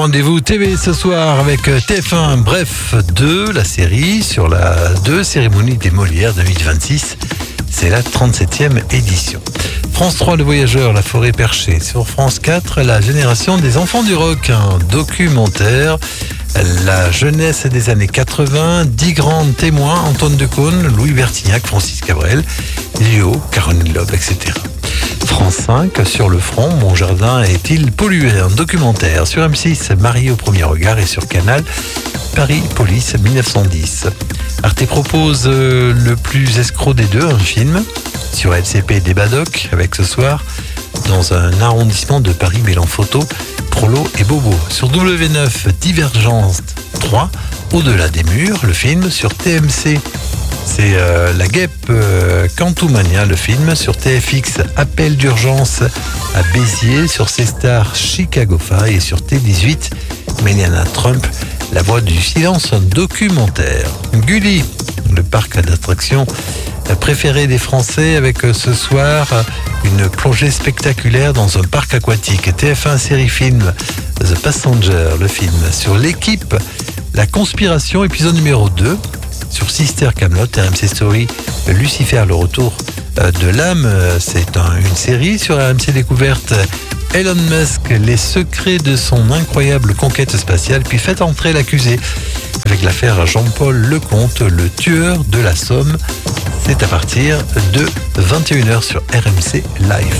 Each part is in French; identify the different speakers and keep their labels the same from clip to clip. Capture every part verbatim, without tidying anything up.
Speaker 1: rendez-vous T V ce soir avec T F un Bref deux, la série sur la deux cérémonie des Molières deux mille vingt-six. C'est la trente-septième édition. France trois, Le Voyageur, La Forêt Perchée. Sur France quatre, La Génération des Enfants du Rock, un documentaire. La jeunesse des années quatre-vingts, dix grands témoins, Antoine Decaune, Louis Bertignac, Francis Cabrel, Léo, Caroline Loeb, et cetera. France cinq, Sur le front, Mon jardin est-il pollué? Un documentaire. Sur M six, Marie au premier regard, et sur Canal, Paris Police mille neuf cent dix. Arte propose euh, Le plus escroc des deux, un film. Sur L C P, des Badoc, avec ce soir, dans un arrondissement de Paris mêlant photo, prolo et bobo. Sur W neuf, Divergence trois, Au-delà des murs, le film. Sur T M C, c'est euh, La Guêpe euh, Cantoumania, le film. Sur T F X, Appel d'urgence à Béziers. Sur C-Star, Chicago Fire. Et sur T dix-huit, Melania Trump, La voix du silence, un documentaire. Gulli, le parc d'attractions préféré des Français, avec ce soir une plongée spectaculaire dans un parc aquatique. T F un série film, The Passenger, le film. Sur L'équipe, La Conspiration, épisode numéro deux. Sur Sister Camelot, R M C Story, Lucifer, le retour de l'âme, c'est un, une série. Sur R M C Découverte, Elon Musk, les secrets de son incroyable conquête spatiale. Puis faites entrer l'accusé avec l'affaire Jean-Paul Lecomte, le tueur de la Somme. C'est à partir de vingt et une heures sur R M C Live.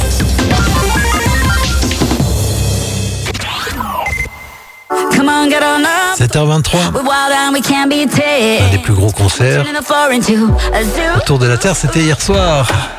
Speaker 1: sept heures vingt-trois, un des plus gros concerts autour de la Terre, c'était hier soir.